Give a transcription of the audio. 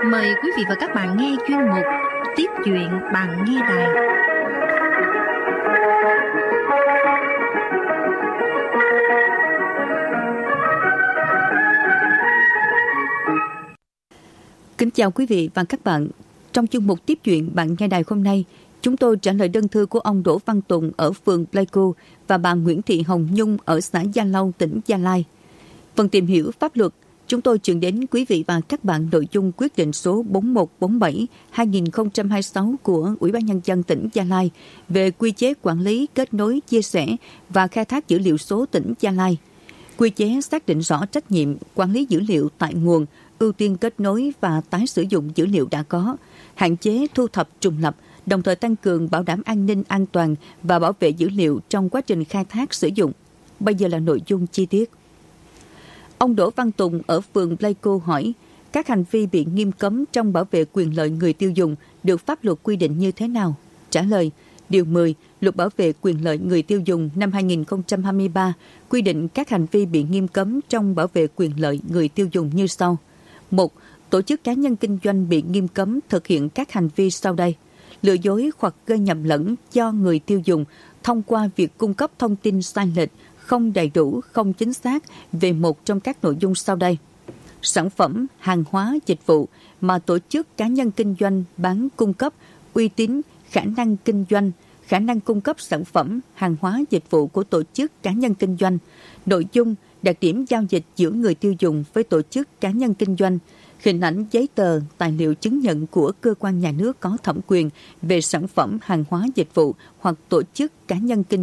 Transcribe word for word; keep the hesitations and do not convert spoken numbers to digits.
Mời quý vị và các bạn nghe chuyên mục Tiếp chuyện bằng nghe đài. Kính chào quý vị và các bạn. Trong chuyên mục Tiếp chuyện bằng nghe đài hôm nay, chúng tôi trả lời đơn thư của ông Đỗ Văn Tùng ở phường Pleiku và bà Nguyễn Thị Hồng Nhung ở xã Gia Lâu, tỉnh Gia Lai. Phần tìm hiểu pháp luật, chúng tôi chuyển đến quý vị và các bạn nội dung quyết định số bốn một bốn bảy hai nghìn không trăm hai mươi sáu của Ủy ban Nhân dân tỉnh Gia Lai về quy chế quản lý, kết nối, chia sẻ và khai thác dữ liệu số tỉnh Gia Lai. Quy chế xác định rõ trách nhiệm quản lý dữ liệu tại nguồn, ưu tiên kết nối và tái sử dụng dữ liệu đã có, hạn chế thu thập trùng lập, đồng thời tăng cường bảo đảm an ninh an toàn và bảo vệ dữ liệu trong quá trình khai thác sử dụng. Bây giờ là nội dung chi tiết. Ông Đỗ Văn Tùng ở phường Pleiku hỏi, các hành vi bị nghiêm cấm trong bảo vệ quyền lợi người tiêu dùng được pháp luật quy định như thế nào? Trả lời, Điều mười, Luật Bảo vệ quyền lợi người tiêu dùng năm hai nghìn không trăm hai mươi ba quy định các hành vi bị nghiêm cấm trong bảo vệ quyền lợi người tiêu dùng như sau. một. Tổ chức cá nhân kinh doanh bị nghiêm cấm thực hiện các hành vi sau đây. Lừa dối hoặc gây nhầm lẫn cho người tiêu dùng thông qua việc cung cấp thông tin sai lệch, không đầy đủ, không chính xác về một trong các nội dung sau đây. Sản phẩm, hàng hóa, dịch vụ mà tổ chức cá nhân kinh doanh bán cung cấp, uy tín, khả năng kinh doanh, khả năng cung cấp sản phẩm, hàng hóa, dịch vụ của tổ chức cá nhân kinh doanh, nội dung, đặc điểm giao dịch giữa người tiêu dùng với tổ chức cá nhân kinh doanh, hình ảnh, giấy tờ, tài liệu chứng nhận của cơ quan nhà nước có thẩm quyền về sản phẩm, hàng hóa, dịch vụ hoặc tổ chức cá nhân kinh